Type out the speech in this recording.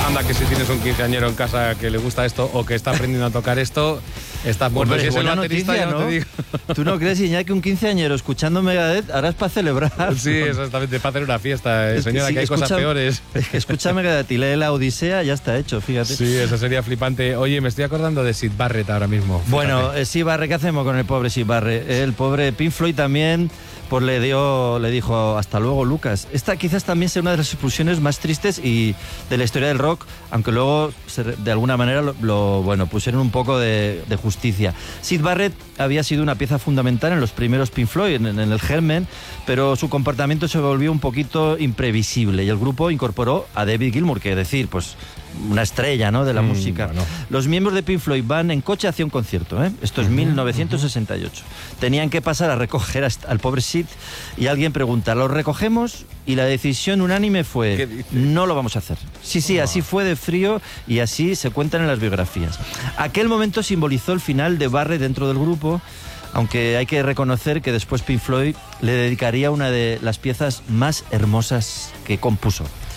Anda, que si tienes un quinceañero en casa que le gusta esto o que está aprendiendo a tocar esto, estás muerto. Hombre, Si es el buena baterista, noticia, ya no ¿no? te digo. ¿Tú no crees, Iñaki, un quinceañero escuchando Megadeth ahora es para celebrar? Sí, exactamente, para hacer una fiesta, Es señora, sí, que hay cosas peores. Es que escucha Megadeth y lee la Odisea, ya está hecho, fíjate. Sí, eso sería flipante. Oye, me estoy acordando de Syd Barrett ahora mismo. Fíjate. Bueno, Syd Barrett, ¿qué hacemos con el pobre Syd Barrett? El pobre Pink Floyd también pues le dijo hasta luego, Lucas. Esta quizás también sea una de las expulsiones más tristes y de la historia del rock, aunque luego de alguna manera lo pusieron un poco de justicia. Syd Barrett había sido una pieza fundamental en los primeros Pink Floyd, en el germen, pero su comportamiento se volvió un poquito imprevisible y el grupo incorporó a David Gilmour, que es decir, pues una estrella, ¿no?, de la música. Bueno. Los miembros de Pink Floyd van en coche hacia un concierto, ¿eh? Esto es 1968. Tenían que pasar a recoger al pobre Syd y alguien pregunta, ¿lo recogemos? Y la decisión unánime fue, no lo vamos a hacer. Sí, así fue de frío y así se cuentan en las biografías. Aquel momento simbolizó el final de Barrett dentro del grupo, aunque hay que reconocer que después Pink Floyd le dedicaría una de las piezas más hermosas que compuso.